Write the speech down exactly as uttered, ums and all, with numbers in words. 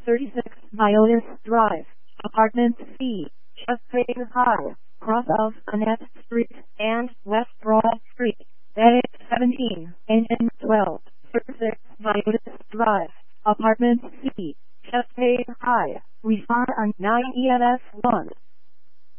thirty-six Violas Drive, Apartment C, Chastain High, cross of Annette Street and West Broad Street. Bed seventeen, N N twelve, thirty-six Violas Drive, Apartment C, Chastain High. Refund on nine E N S one.